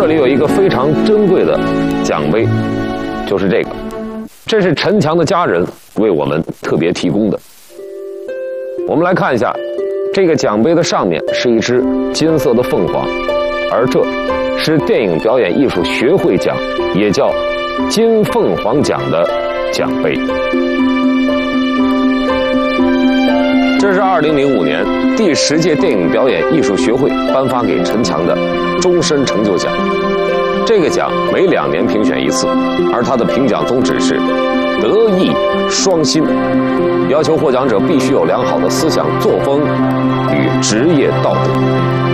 这里有一个非常珍贵的奖杯，就是这个，这是陈强的家人为我们特别提供的。我们来看一下，这个奖杯的上面是一只金色的凤凰，而这是电影表演艺术学会奖，也叫金凤凰奖的奖杯。这是2005年第10届电影表演艺术学会颁发给陈强的终身成就奖。这个奖每2年评选一次，而它的评奖宗旨是德艺双馨，要求获奖者必须有良好的思想作风与职业道德。